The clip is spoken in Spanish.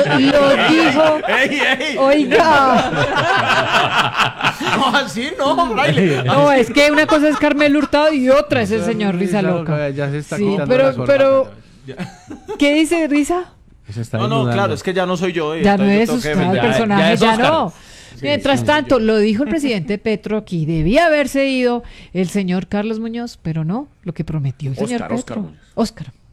lo dijo. ¡Ey! Oiga. No, así no, Braille. No, es que una cosa es Carmelo Hurtado y otra es el señor Risa Loca. Ya se está Sí, quitando la corbata. pero ¿qué dice Risa? Se está No, desnudando. claro, es que ya no soy yo. Ya no yo es tengo que usted el defender. personaje, es ya Oscar. no. Mientras tanto, lo dijo el presidente Petro aquí, debía haberse ido el señor Carlos Muñoz, pero no, lo que prometió el señor Oscar Petro. Muñoz. Oscar.